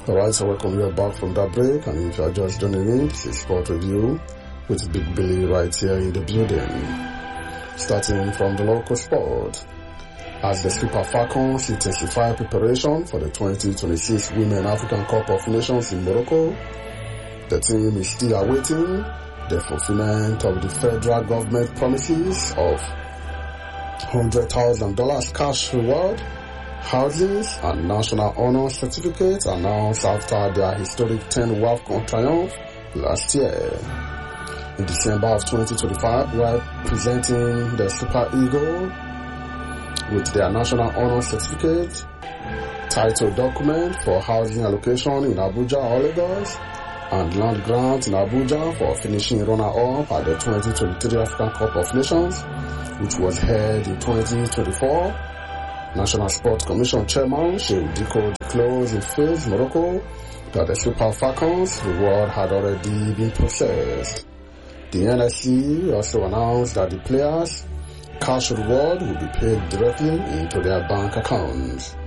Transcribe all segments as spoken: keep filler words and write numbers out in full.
Alright, so welcome you back from that break, and if you are just joining in, this is Sport Review with Big Billy right here in the building. Starting from the local sport, as the Super Falcons intensify preparation for the twenty twenty-six Women African Cup of Nations in Morocco, the team is still awaiting the fulfillment of the federal government promises of one hundred thousand dollars cash reward, houses and national honor certificates announced after their historic ten WAFCON triumph last year. In December of twenty twenty-five, while presenting the Super Eagle with their national honor certificate, title document for housing allocation in Abuja or Lagos, and land grant in Abuja for finishing runner-up at the twenty twenty-three African Cup of Nations, which was held in twenty twenty-four. National Sports Commission Chairman Sheikh Diko disclosed in Fez, Morocco, that the Super Falcons reward had already been processed. The N S C also announced that the players' cash reward will be paid directly into their bank accounts.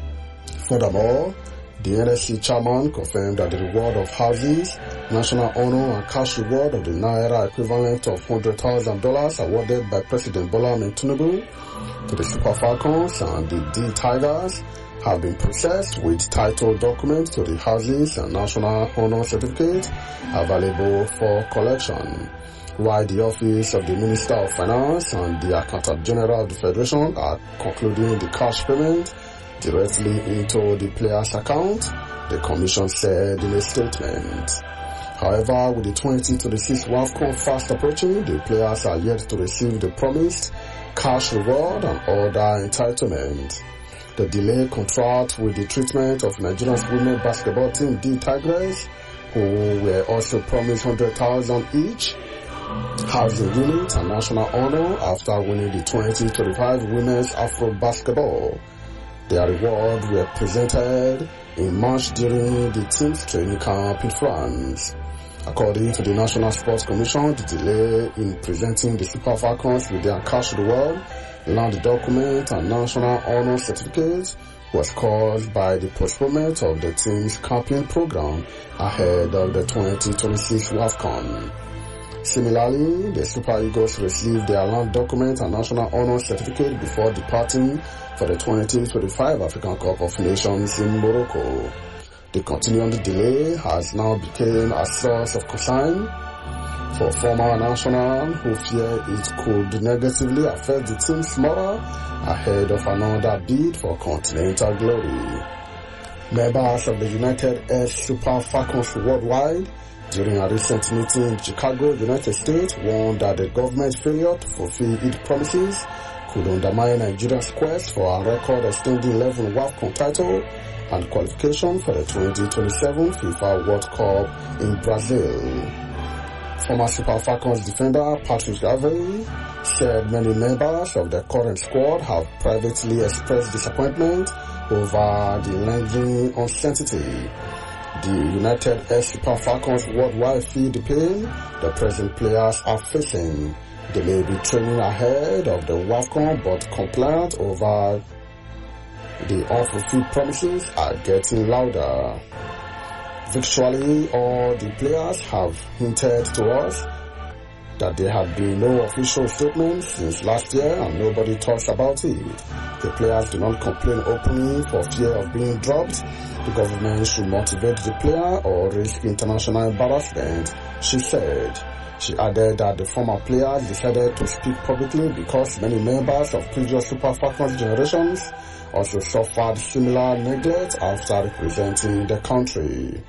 Furthermore, the N S C chairman confirmed that the reward of houses, national honor and cash reward of the Naira equivalent of one hundred thousand dollars awarded by President Bola Ahmed Tinubu to the Super Falcons and the D Tigers have been processed with title documents to the houses and national honor certificates available for collection, while the Office of the Minister of Finance and the Accountant General of the Federation are concluding the cash payment directly into the players' account, the Commission said in a statement. However, with the twenty twenty-six WAFCON fast approaching, the players are yet to receive the promised cash reward and other entitlement. The delay contrasts with the treatment of Nigeria's women basketball team D Tigers, who were also promised one hundred thousand dollars each, housing unit and national honor after winning the twenty twenty-five Women's Afro Basketball. Their reward were presented in March during the team's training camp in France. According to the National Sports Commission, the delay in presenting the Super Falcons with their cash reward, land document and national honor certificates was caused by the postponement of the team's camping program ahead of the twenty twenty-six WAFCON. Similarly, the Super Eagles received their land document and national honor certificate before departing for the twenty twenty-five African Cup of Nations in Morocco. The continued delay has now become a source of concern for former national who fear it could negatively affect the team's morale ahead of another bid for continental glory. Members of the United Air Super Falcons worldwide during a recent meeting in Chicago, United States, warned that the government's failure to fulfill its promises could undermine Nigeria's quest for a record-extending eleven WAFCON title and qualification for the twenty twenty-seven FIFA World Cup in Brazil. Former Super Falcons defender Patrick Avery said many members of the current squad have privately expressed disappointment over the lingering uncertainty. The United Air Super Falcons worldwide feel the pain the present players are facing. They may be training ahead of the WAFCON, but complaints over the unfulfilled promises are getting louder. Virtually all the players have hinted to us that there have been no official statements since last year and nobody talks about it. The players do not complain openly for fear of being dropped. The government should motivate the player or risk international embarrassment, she said. She added that the former players decided to speak publicly because many members of previous Super Falcons generations also suffered similar neglect after representing the country.